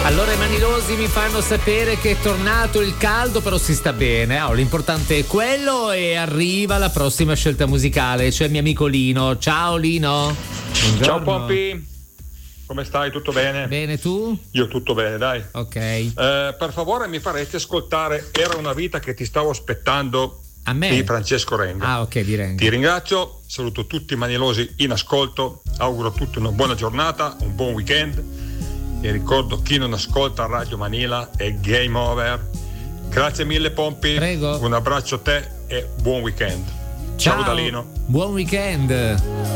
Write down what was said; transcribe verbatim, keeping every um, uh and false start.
Allora i manilosi mi fanno sapere che è tornato il caldo, però si sta bene. Oh, l'importante è quello e arriva la prossima scelta musicale, cioè mio amico Lino. Ciao Lino. Buongiorno. Ciao Pompi, come stai? Tutto bene? Bene, tu? Io tutto bene, dai. Ok. Eh, per favore mi farete ascoltare Era una vita che ti stavo aspettando A me? di Francesco Renga. Ah, ok, di Renga. Ti ringrazio, saluto tutti i manilosi in ascolto, auguro a tutti una buona giornata, un buon weekend e ricordo chi non ascolta Radio Manila è game over. Grazie mille Pompi. Prego. Un abbraccio a te e buon weekend. Ciao, Ciao Dalino. Buon weekend.